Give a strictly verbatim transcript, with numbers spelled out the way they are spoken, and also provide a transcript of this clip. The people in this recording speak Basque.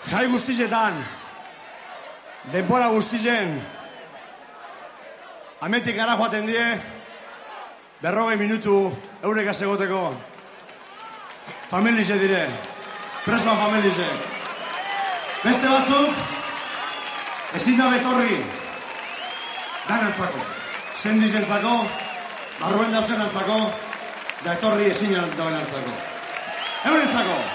Jai guztizetan, denbora guztizen, ametik gara joaten die, berrogei minutu eureka segoteko. Familize dire, presoan familize. Beste batzuk, ezin da betorri, danantzako, sendizentzako, barruen dausenantzako, da etorri ezin da benantzako. Eurentzako!